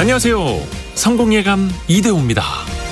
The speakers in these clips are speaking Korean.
안녕하세요. 성공예감 이대호입니다.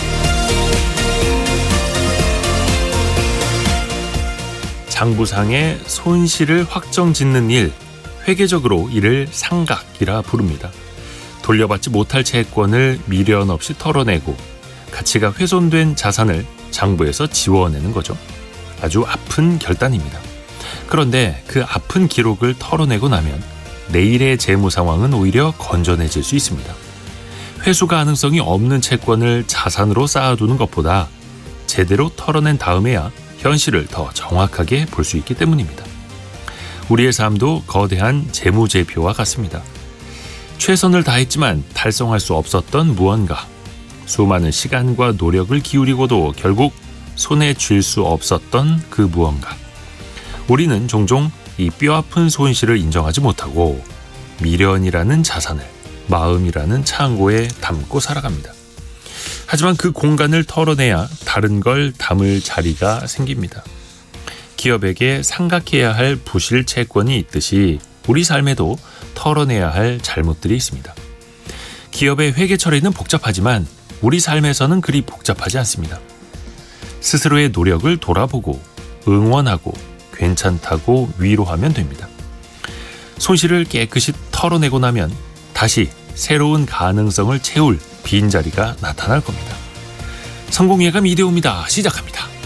장부상의 손실을 확정짓는 일, 회계적으로 이를 상각이라 부릅니다. 돌려받지 못할 채권을 미련 없이 털어내고 가치가 훼손된 자산을 장부에서 지워내는 거죠. 아주 아픈 결단입니다. 그런데 그 아픈 기록을 털어내고 나면 내일의 재무 상황은 오히려 건전해질 수 있습니다. 회수 가능성이 없는 채권을 자산으로 쌓아두는 것보다 제대로 털어낸 다음에야 현실을 더 정확하게 볼 수 있기 때문입니다. 우리의 삶도 거대한 재무제표와 같습니다. 최선을 다했지만 달성할 수 없었던 무언가, 수많은 시간과 노력을 기울이고도 결국 손에 쥘 수 없었던 그 무언가. 우리는 종종 이 뼈아픈 손실을 인정하지 못하고 미련이라는 자산을 마음이라는 창고에 담고 살아갑니다. 하지만 그 공간을 털어내야 다른 걸 담을 자리가 생깁니다. 기업에게 상각해야 할 부실 채권이 있듯이 우리 삶에도 털어내야 할 잘못들이 있습니다. 기업의 회계 처리는 복잡하지만 우리 삶에서는 그리 복잡하지 않습니다. 스스로의 노력을 돌아보고 응원하고 괜찮다고 위로하면 됩니다. 손실을 깨끗이 털어내고 나면 다시 새로운 가능성을 채울 빈자리가 나타날 겁니다. 성공예감 이대호입니다. 시작합니다.